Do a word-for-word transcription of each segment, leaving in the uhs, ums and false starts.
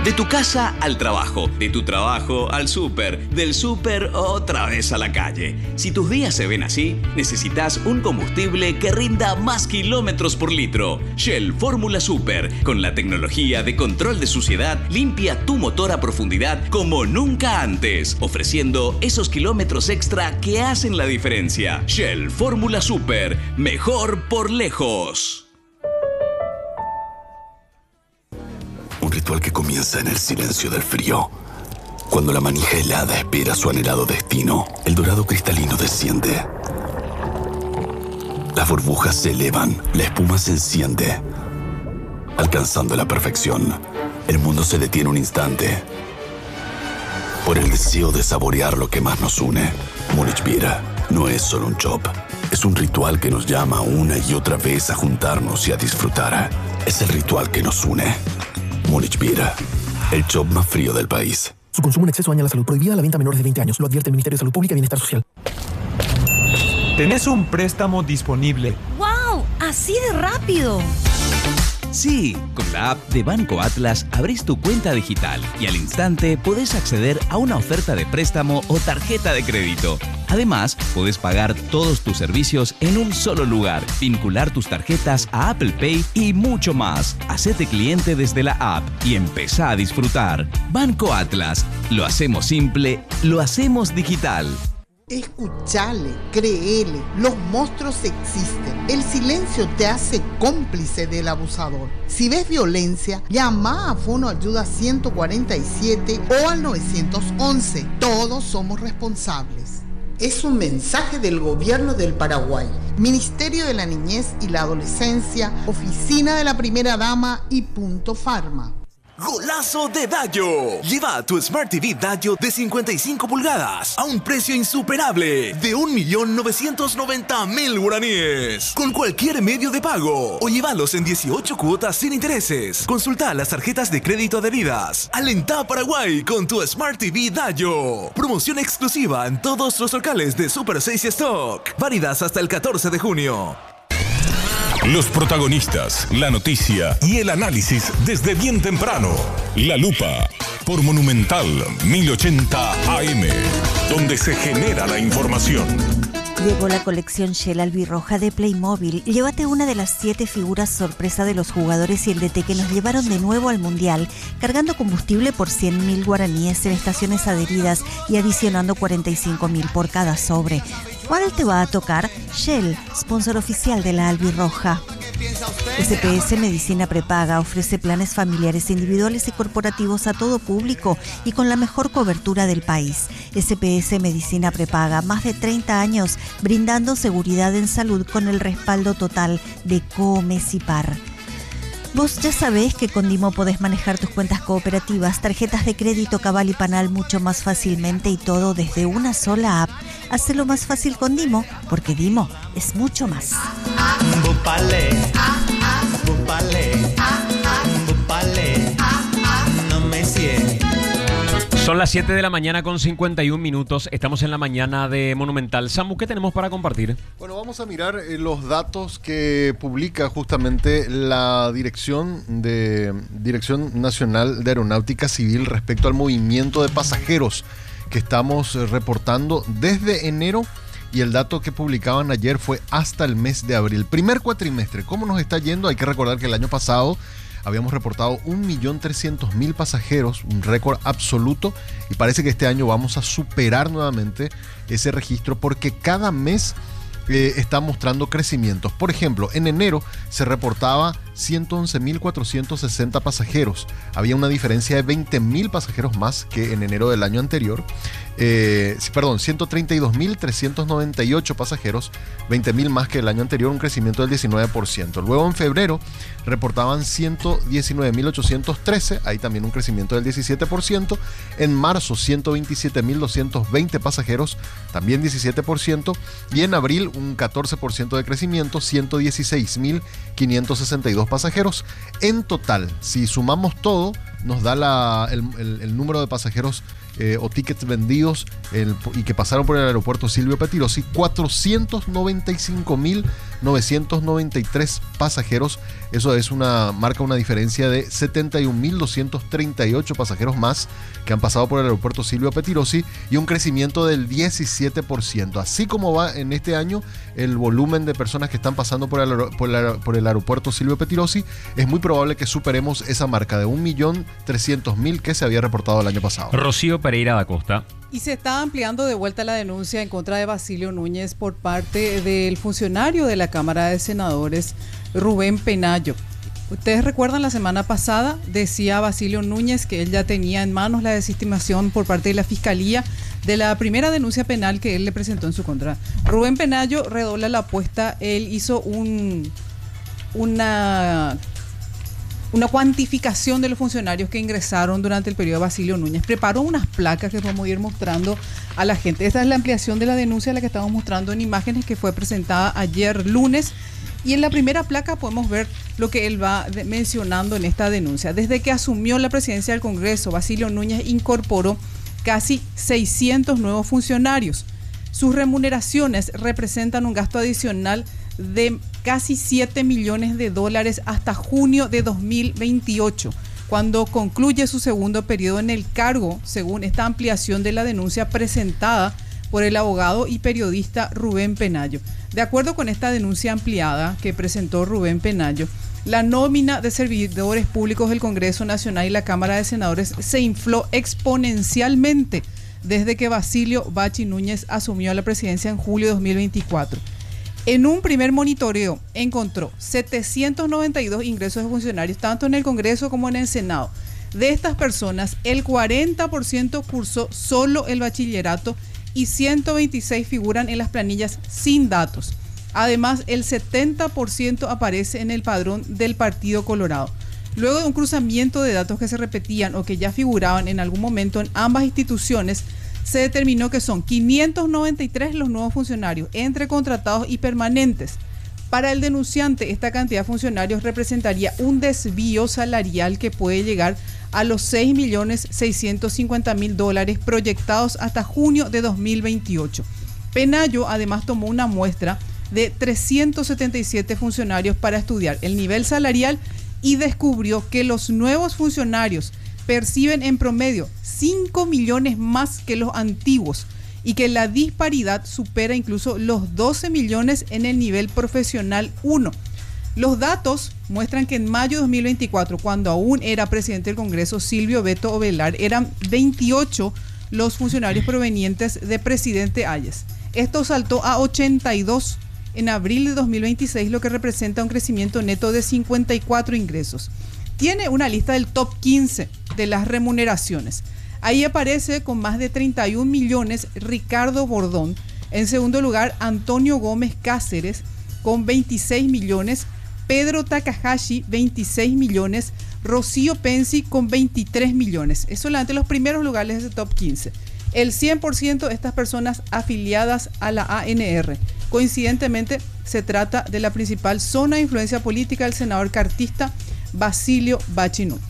De tu casa al trabajo, de tu trabajo al súper, del súper otra vez a la calle. Si tus días se ven así, necesitas un combustible que rinda más kilómetros por litro. Shell Fórmula Super, con la tecnología de control de suciedad, limpia tu motor a profundidad como nunca antes, ofreciendo esos kilómetros extra que hacen la diferencia. Shell Fórmula Super, mejor por lejos. Un ritual que comienza en el silencio del frío. Cuando la manija helada espera su anhelado destino, el dorado cristalino desciende. Las burbujas se elevan, la espuma se enciende. Alcanzando la perfección, el mundo se detiene un instante. Por el deseo de saborear lo que más nos une, Múnich Beer no es solo un chop. Es un ritual que nos llama una y otra vez a juntarnos y a disfrutar. Es el ritual que nos une. Múnich Beer, el chop más frío del país. Su consumo en exceso daña la salud. Prohibida la venta a menores de veinte años. Lo advierte el Ministerio de Salud Pública y Bienestar Social. Tenés un préstamo disponible. ¡Wow! ¡Así de rápido! Sí, con la app de Banco Atlas abrís tu cuenta digital y al instante podés acceder a una oferta de préstamo o tarjeta de crédito. Además, podés pagar todos tus servicios en un solo lugar, vincular tus tarjetas a Apple Pay y mucho más. Hacete cliente desde la app y empezá a disfrutar. Banco Atlas. Lo hacemos simple, lo hacemos digital. Escuchale, créele, los monstruos existen. El silencio te hace cómplice del abusador. Si ves violencia, llama a Fono Ayuda ciento cuarenta y siete o al nueve once. Todos somos responsables. Es un mensaje del Gobierno del Paraguay, Ministerio de la Niñez y la Adolescencia, Oficina de la Primera Dama y Punto Pharma. ¡Golazo de Dayo! Lleva tu Smart T V Dayo de cincuenta y cinco pulgadas a un precio insuperable de un millón novecientos noventa mil guaraníes con cualquier medio de pago o llévalos en dieciocho cuotas sin intereses. Consulta las tarjetas de crédito adheridas. Alentá Paraguay con tu Smart T V Dayo. Promoción exclusiva en todos los locales de Super seis Stock. Válidas hasta el catorce de junio. Los protagonistas, la noticia y el análisis desde bien temprano. La Lupa, por Monumental mil ochenta A M, donde se genera la información. Llegó la colección Shell albirroja de Playmobil. Llévate una de las siete figuras sorpresa de los jugadores y el D T que nos llevaron de nuevo al Mundial, cargando combustible por cien mil guaraníes en estaciones adheridas y adicionando cuarenta y cinco mil por cada sobre. ¿Cuál te va a tocar? Shell, sponsor oficial de la albirroja. S P S Medicina Prepaga ofrece planes familiares individuales y corporativos a todo público y con la mejor cobertura del país. S P S Medicina Prepaga, más de treinta años brindando seguridad en salud con el respaldo total de Comecipar. Vos ya sabés que con Dimo podés manejar tus cuentas cooperativas, tarjetas de crédito, Cabal y Panal mucho más fácilmente y todo desde una sola app. Hacelo más fácil con Dimo, porque Dimo es mucho más. Bupale, bupale, bupale, no me sigue. Son las siete de la mañana con cincuenta y un minutos. Estamos en la mañana de Monumental. Samu, ¿qué tenemos para compartir? Bueno, vamos a mirar eh, los datos que publica justamente la Dirección de Dirección Nacional de Aeronáutica Civil respecto al movimiento de pasajeros que estamos eh, reportando desde enero, y el dato que publicaban ayer fue hasta el mes de abril. Primer cuatrimestre, ¿cómo nos está yendo? Hay que recordar que el año pasado habíamos reportado un millón trescientos mil pasajeros, un récord absoluto, y parece que este año vamos a superar nuevamente ese registro porque cada mes eh, está mostrando crecimientos. Por ejemplo, en enero se reportaba ciento once mil cuatrocientos sesenta pasajeros. Había una diferencia de veinte mil pasajeros más que en enero del año anterior. Eh, perdón, ciento treinta y dos mil trescientos noventa y ocho pasajeros, veinte mil más que el año anterior, un crecimiento del diecinueve por ciento. Luego en febrero reportaban ciento diecinueve mil ochocientos trece, ahí también un crecimiento del diecisiete por ciento. En marzo ciento veintisiete mil doscientos veinte pasajeros, también diecisiete por ciento. Y en abril un catorce por ciento de crecimiento, ciento dieciséis mil quinientos sesenta y dos pasajeros. En total, si sumamos todo, nos da la, el, el, el número de pasajeros eh, o tickets vendidos el, y que pasaron por el aeropuerto Silvio Pettirossi, cuatrocientos noventa y cinco mil novecientos noventa y tres pasajeros. Eso es una marca una diferencia de setenta y un mil doscientos treinta y ocho pasajeros más que han pasado por el aeropuerto Silvio Pettirossi y un crecimiento del diecisiete por ciento. Así como va en este año el volumen de personas que están pasando por el, por el, por el aeropuerto Silvio Pettirossi, es muy probable que superemos esa marca de un millón trescientos mil que se había reportado el año pasado. Rocío Pereira da Costa. Y se está ampliando de vuelta la denuncia en contra de Basilio Núñez por parte del funcionario de la Cámara de Senadores, Rubén Penayo. Ustedes recuerdan la semana pasada, decía Basilio Núñez que él ya tenía en manos la desestimación por parte de la Fiscalía de la primera denuncia penal que él le presentó en su contra. Rubén Penayo redobla la apuesta, él hizo un, una... una cuantificación de los funcionarios que ingresaron durante el periodo de Basilio Núñez. Preparó unas placas que podemos ir mostrando a la gente. Esta es la ampliación de la denuncia, la que estamos mostrando en imágenes, que fue presentada ayer lunes. Y en la primera placa podemos ver lo que él va de, mencionando en esta denuncia. Desde que asumió la presidencia del Congreso, Basilio Núñez incorporó casi seiscientos nuevos funcionarios. Sus remuneraciones representan un gasto adicional de casi siete millones de dólares hasta junio de dos mil veintiocho, cuando concluye su segundo periodo en el cargo, según esta ampliación de la denuncia presentada por el abogado y periodista Rubén Penayo. De acuerdo con esta denuncia ampliada que presentó Rubén Penayo, la nómina de servidores públicos del Congreso Nacional y la Cámara de Senadores se infló exponencialmente desde que Basilio Bachi Núñez asumió la presidencia en julio de dos mil veinticuatro. En un primer monitoreo encontró setecientos noventa y dos ingresos de funcionarios, tanto en el Congreso como en el Senado. De estas personas, el cuarenta por ciento cursó solo el bachillerato y ciento veintiséis figuran en las planillas sin datos. Además, el setenta por ciento aparece en el padrón del Partido Colorado. Luego de un cruzamiento de datos que se repetían o que ya figuraban en algún momento en ambas instituciones, se determinó que son quinientos noventa y tres los nuevos funcionarios, entre contratados y permanentes. Para el denunciante, esta cantidad de funcionarios representaría un desvío salarial que puede llegar a los seis millones seiscientos cincuenta mil dólares proyectados hasta junio de dos mil veintiocho. Penayo además tomó una muestra de trescientos setenta y siete funcionarios para estudiar el nivel salarial y descubrió que los nuevos funcionarios perciben en promedio cinco millones más que los antiguos y que la disparidad supera incluso los doce millones en el nivel profesional uno. Los datos muestran que en mayo de dos mil veinticuatro, cuando aún era presidente del Congreso Silvio Beto Ovelar, eran veintiocho los funcionarios provenientes de presidente Hayes. Esto saltó a ochenta y dos en abril de dos mil veintiséis, lo que representa un crecimiento neto de cincuenta y cuatro ingresos. Tiene una lista del top quince de las remuneraciones. Ahí aparece con más de treinta y un millones Ricardo Bordón. En segundo lugar, Antonio Gómez Cáceres con veintiséis millones. Pedro Takahashi, veintiséis millones. Rocío Pensi con veintitrés millones. Es solamente los primeros lugares de ese top quince. El cien por ciento de estas personas afiliadas a la A N R. Coincidentemente, se trata de la principal zona de influencia política del senador cartista Basilio Bachi Núñez.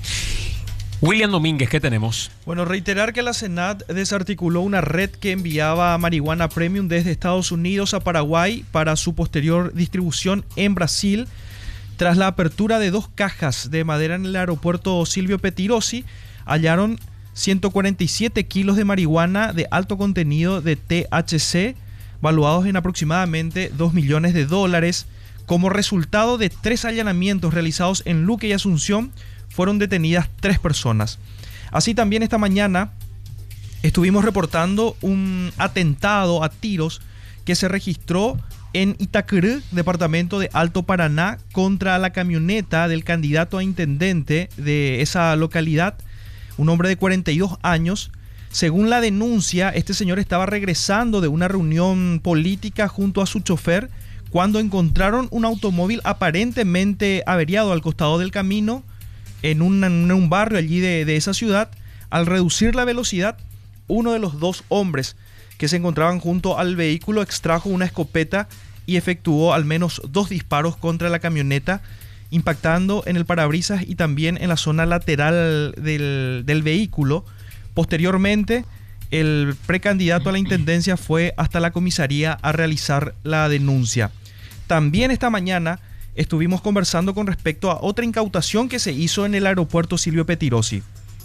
William Domínguez, ¿qué tenemos? Bueno, reiterar que la Senat desarticuló una red que enviaba marihuana premium desde Estados Unidos a Paraguay para su posterior distribución en Brasil. Tras la apertura de dos cajas de madera en el aeropuerto Silvio Pettirossi, hallaron ciento cuarenta y siete kilos de marihuana de alto contenido de T H C, valuados en aproximadamente dos millones de dólares. Como resultado de tres allanamientos realizados en Luque y Asunción, fueron detenidas tres personas. Así también esta mañana estuvimos reportando un atentado a tiros que se registró en Itacurú, departamento de Alto Paraná, contra la camioneta del candidato a intendente de esa localidad, un hombre de cuarenta y dos años. Según la denuncia, este señor estaba regresando de una reunión política junto a su chofer cuando encontraron un automóvil aparentemente averiado al costado del camino en un, en un barrio allí de, de esa ciudad. Al reducir la velocidad, uno de los dos hombres que se encontraban junto al vehículo extrajo una escopeta y efectuó al menos dos disparos contra la camioneta, impactando en el parabrisas y también en la zona lateral del, del vehículo. Posteriormente, el precandidato a la intendencia fue hasta la comisaría a realizar la denuncia. También esta mañana estuvimos conversando con respecto a otra incautación que se hizo en el aeropuerto Silvio Pettirossi.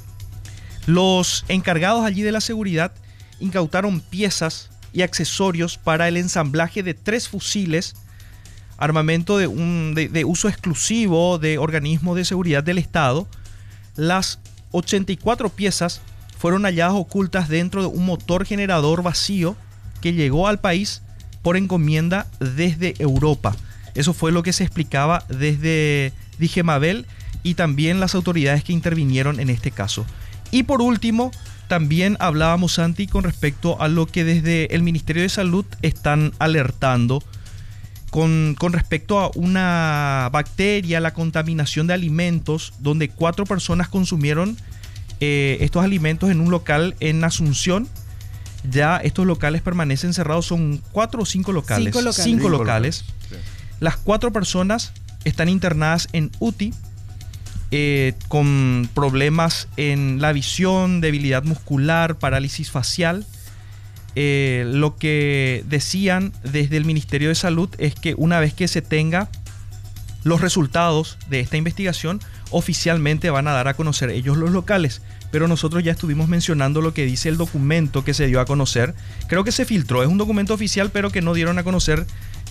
Los encargados allí de la seguridad incautaron piezas y accesorios para el ensamblaje de tres fusiles, armamento de, un, de, de uso exclusivo de organismos de seguridad del Estado. Las ochenta y cuatro piezas fueron halladas ocultas dentro de un motor generador vacío que llegó al país por encomienda desde Europa. Eso fue lo que se explicaba desde Digemabel y también las autoridades que intervinieron en este caso. Y por último, también hablábamos, Santi, con respecto a lo que desde el Ministerio de Salud están alertando con, con respecto a una bacteria, la contaminación de alimentos, donde cuatro personas consumieron eh, estos alimentos en un local en Asunción. Ya estos locales permanecen cerrados, son cuatro o cinco locales. Cinco locales. Cinco locales. Sí. Las cuatro personas están internadas en U T I eh, con problemas en la visión, debilidad muscular, parálisis facial. Eh, lo que decían desde el Ministerio de Salud es que una vez que se tenga los resultados de esta investigación, oficialmente van a dar a conocer ellos los locales. Pero nosotros ya estuvimos mencionando lo que dice el documento que se dio a conocer. Creo que se filtró, es un documento oficial, pero que no dieron a conocer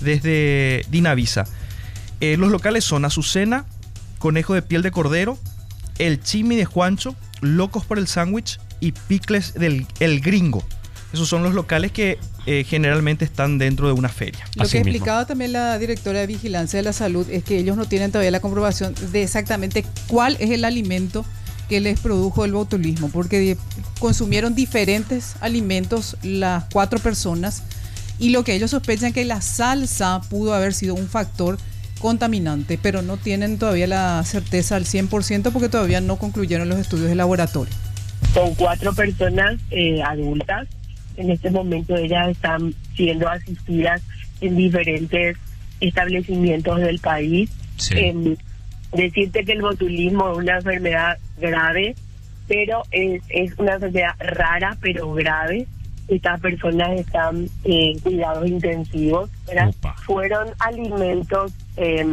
desde Dinavisa. Eh, los locales son Azucena, Conejo de Piel de Cordero, El Chimi de Juancho, Locos por el Sándwich y Picles del El Gringo. Esos son los locales que eh, generalmente están dentro de una feria. Lo Así que mismo. explicaba también la directora de Vigilancia de la Salud es que ellos no tienen todavía la comprobación de exactamente cuál es el alimento que les produjo el botulismo, porque consumieron diferentes alimentos las cuatro personas y lo que ellos sospechan es que la salsa pudo haber sido un factor contaminante, pero no tienen todavía la certeza al cien por ciento porque todavía no concluyeron los estudios de laboratorio. Son cuatro personas eh, adultas. En este momento ellas están siendo asistidas en diferentes establecimientos del país. Sí. Eh, decirte que el botulismo es una enfermedad grave, pero es, es una enfermedad rara, pero grave. Estas personas están en cuidados intensivos, ¿verdad? Fueron alimentos eh,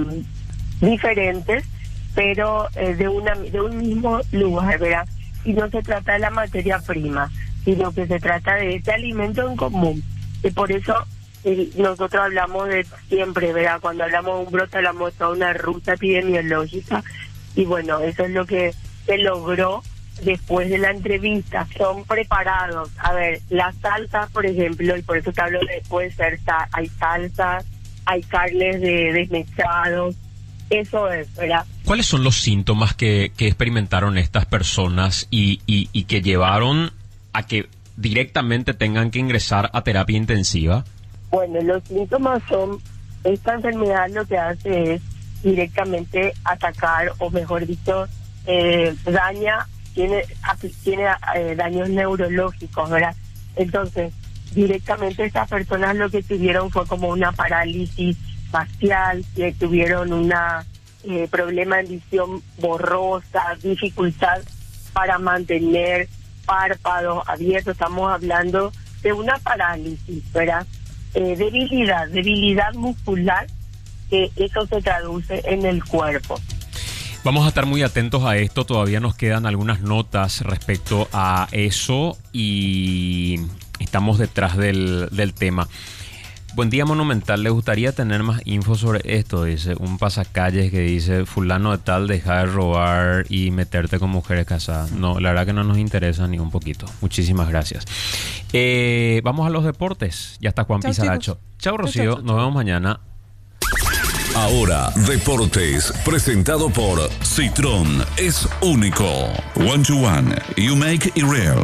diferentes, pero eh, de, una, de un mismo lugar, ¿verdad? Y no se trata de la materia prima, sino que se trata de este alimento en común. Y por eso eh, nosotros hablamos de siempre, ¿verdad? Cuando hablamos de un brote, hablamos de toda una ruta epidemiológica. Y bueno, eso es lo que se logró después de la entrevista. Son preparados. A ver, las salsas, por ejemplo, y por eso te hablo de puede ser, hay salsas, hay carnes de desmechados. Eso es, ¿verdad? ¿Cuáles son los síntomas que, que experimentaron estas personas y, y, y que llevaron a que directamente tengan que ingresar a terapia intensiva? Bueno, los síntomas son, esta enfermedad lo que hace es directamente atacar, o mejor dicho, eh, daña, tiene, tiene eh, daños neurológicos, ¿verdad? Entonces, directamente estas personas lo que tuvieron fue como una parálisis facial, que tuvieron una eh, problema en visión borrosa, dificultad para mantener párpados abiertos. Estamos hablando de una parálisis, ¿verdad? Eh, debilidad, debilidad muscular, que eso se traduce en el cuerpo. Vamos a estar muy atentos a esto, todavía nos quedan algunas notas respecto a eso y estamos detrás del, del tema. Buen día, Monumental. ¿Le gustaría tener más info sobre esto? Dice un pasacalles que dice fulano de tal, deja de robar y meterte con mujeres casadas. No, la verdad que no nos interesa ni un poquito. Muchísimas gracias. Eh, vamos a los deportes. Ya está Juan Pizaracho. Chao, Rocío. Chau, chau, chau. Nos vemos mañana. Ahora, Deportes, presentado por Citroën. Es único. One to one. You make it real.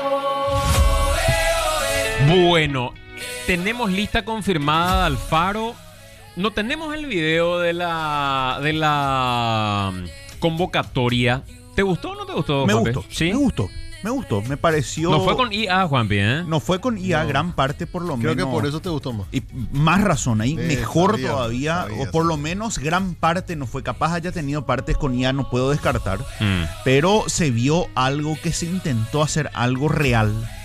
Bueno, tenemos lista confirmada de Alfaro. No tenemos el video de la de la convocatoria. ¿Te gustó o no te gustó, Me Juanpi? gustó, ¿Sí? me gustó. Me gustó, me pareció... No fue con I A, Juanpi, ¿eh? No fue con I A, no. Gran parte por lo Creo menos. Creo que por eso te gustó más. Y más razón ahí, Eh, mejor sabía, todavía, sabía, o por sabía. lo menos gran parte no fue. Capaz haya tenido partes con I A, no puedo descartar, Mm. pero se vio algo que se intentó hacer algo real.